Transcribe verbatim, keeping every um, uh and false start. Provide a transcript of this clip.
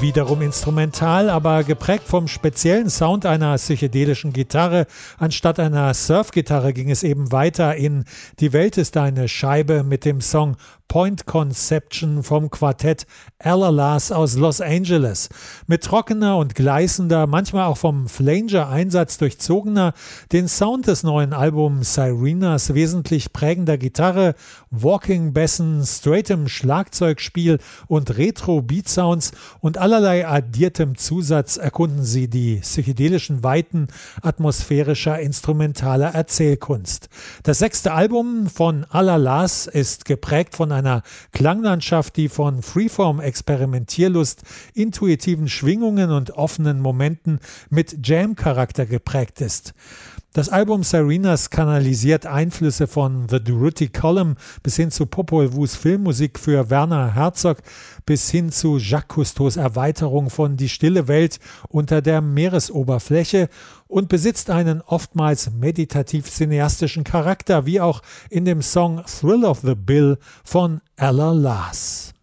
wiederum instrumental, aber geprägt vom speziellen Sound einer psychedelischen Gitarre. Anstatt einer Surfgitarre ging es eben weiter in Die Welt ist eine Scheibe mit dem Song Point Conception vom Quartett Ella Las aus Los Angeles. Mit trockener und gleißender, manchmal auch vom Flanger-Einsatz durchzogener, den Sound des neuen Albums Syrenas wesentlich prägender Gitarre, Walking-Bässen, straightem Schlagzeugspiel und Retro-Beat-Sounds und allerlei addiertem Zusatz erkunden sie die psychedelischen Weiten atmosphärischer instrumentaler Erzählkunst. Das sechste Album von Ella Las ist geprägt von einer Klanglandschaft, die von Freeform-Experimentierlust, intuitiven Schwingungen und offenen Momenten mit Jam-Charakter geprägt ist. Das Album Syrenas kanalisiert Einflüsse von The Durutti Column bis hin zu Popol Vuhs Filmmusik für Werner Herzog bis hin zu Jacques Cousteaus Erweiterung von Die stille Welt unter der Meeresoberfläche und besitzt einen oftmals meditativ-cineastischen Charakter, wie auch in dem Song Thrill of the Bill von Ella Las.